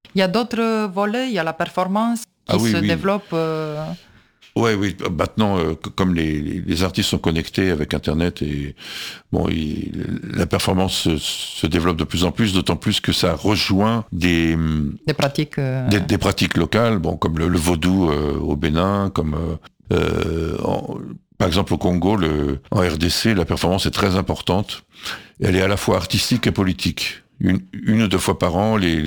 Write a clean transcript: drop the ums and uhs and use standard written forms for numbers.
Il y a d'autres volets, il y a la performance qui Oui, se oui. développe. Ouais, oui. Maintenant, comme les artistes sont connectés avec Internet et bon, la performance se développe de plus en plus, d'autant plus que ça rejoint Des pratiques. des pratiques locales, bon, comme le vaudou au Bénin, comme par exemple au Congo, en RDC, la performance est très importante. Elle est à la fois artistique et politique. Une ou deux fois par an,